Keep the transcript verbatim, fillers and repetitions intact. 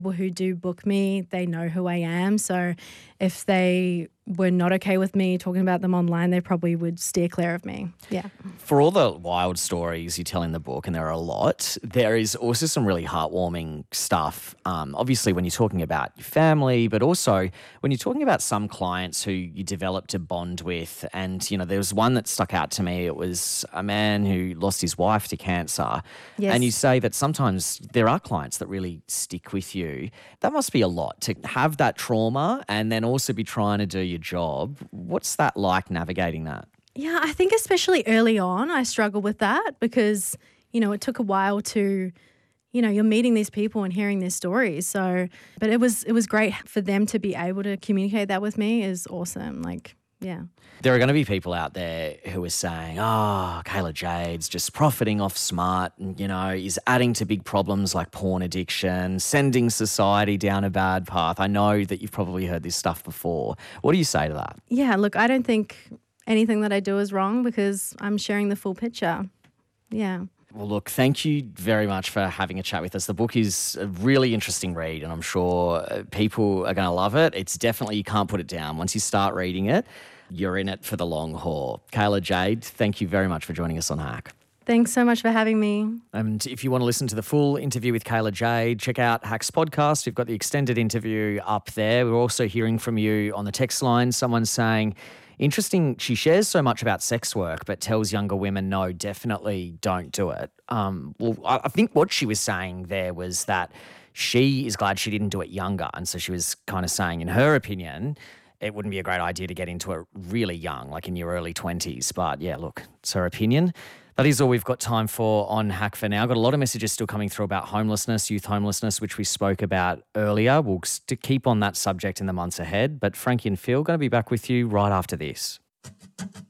People who do book me, they know who I am. So if they were not okay with me talking about them online, they probably would steer clear of me. Yeah. For all the wild stories you tell in the book, and there are a lot, there is also some really heartwarming stuff. Um, obviously, when you're talking about your family, but also when you're talking about some clients who you developed a bond with. And, you know, there was one that stuck out to me. It was a man who lost his wife to cancer. Yes. And you say that sometimes there are clients that really stick with you. That must be a lot to have that trauma and then also be trying to do your job. What's that like navigating that? Yeah, I think especially early on, I struggled with that because, you know, it took a while to, you know, you're meeting these people and hearing their stories. So, but it was it was great for them to be able to communicate that with me is awesome. Like, yeah. There are going to be people out there who are saying, oh, Kayla Jade's just profiting off Smart and, you know, is adding to big problems like porn addiction, sending society down a bad path. I know that you've probably heard this stuff before. What do you say to that? Yeah, look, I don't think anything that I do is wrong because I'm sharing the full picture. Yeah. Well, look, thank you very much for having a chat with us. The book is a really interesting read and I'm sure uh, people are going to love it. It's definitely, you can't put it down. Once you start reading it, you're in it for the long haul. Kayla Jade, thank you very much for joining us on Hack. Thanks so much for having me. And if you want to listen to the full interview with Kayla Jade, check out Hack's podcast. We've got the extended interview up there. We're also hearing from you on the text line. Someone's saying, interesting, she shares so much about sex work but tells younger women, no, definitely don't do it. Um, well, I think what she was saying there was that she is glad she didn't do it younger. And so she was kind of saying, in her opinion, it wouldn't be a great idea to get into it really young, like in your early twenties. But yeah, look, it's her opinion. That is all we've got time for on Hack for now. Got a lot of messages still coming through about homelessness, youth homelessness, which we spoke about earlier. We'll st- keep on that subject in the months ahead. But Frankie and Phil going to be back with you right after this.